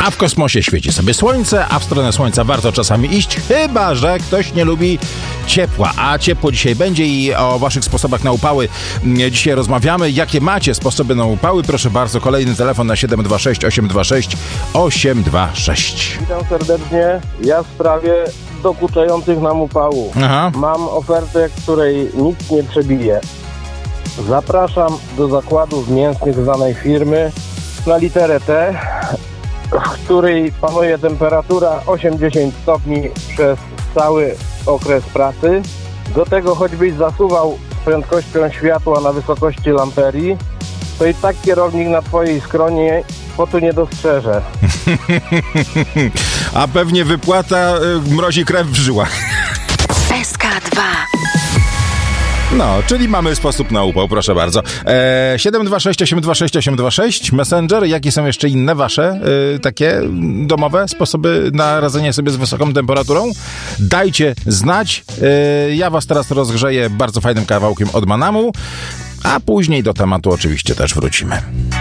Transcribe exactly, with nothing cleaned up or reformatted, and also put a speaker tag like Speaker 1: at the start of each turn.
Speaker 1: A w kosmosie świeci sobie słońce, a w stronę słońca warto czasami iść, chyba że ktoś nie lubi ciepła. A ciepło dzisiaj będzie i o waszych sposobach na upały dzisiaj rozmawiamy. Jakie macie sposoby na upały? Proszę bardzo, kolejny telefon na siedem dwa sześć osiem dwa sześć osiem dwa sześć.
Speaker 2: Witam serdecznie. Ja w sprawie dokuczających nam upałów.
Speaker 1: Aha.
Speaker 2: Mam ofertę, której nic nie przebije. Zapraszam do zakładów mięsnych znanej firmy na literę T, w której panuje temperatura osiemdziesiąt stopni przez cały okres pracy. Do tego choćbyś zasuwał z prędkością światła na wysokości lamperii, to i tak kierownik na twojej skronie potu nie dostrzeże.
Speaker 1: A pewnie wypłata y, mrozi krew w żyłach.
Speaker 3: S K dwa.
Speaker 1: No, czyli mamy sposób na upał, proszę bardzo. E, siedem dwa sześć osiem dwa sześć osiem dwa sześć, Messenger. Jakie są jeszcze inne wasze y, takie domowe sposoby na radzenie sobie z wysoką temperaturą? Dajcie znać. E, ja was teraz rozgrzeję bardzo fajnym kawałkiem od Manamu, a później do tematu oczywiście też wrócimy.